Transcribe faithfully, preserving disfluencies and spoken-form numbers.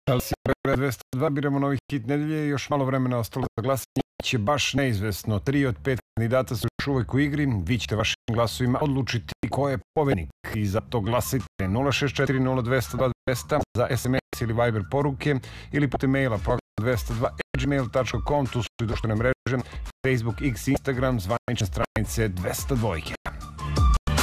Chelsea dvesta dva, biramo novi hit nedelje, još malo vremena ostalo za glasanje, će baš neizvesno. Tri od pet kandidata su još uvijek u igri, vi ćete vašim glasovima odlučiti ko je pobednik i zato glasajte nula šest četiri nula dvesta dva dvesta za es em es ili Viber poruke ili putem maila program dvesta dva at gmail dot com, tu su i društvene mreže, Facebook, X, Instagram, zvanične stranice dvesta dva.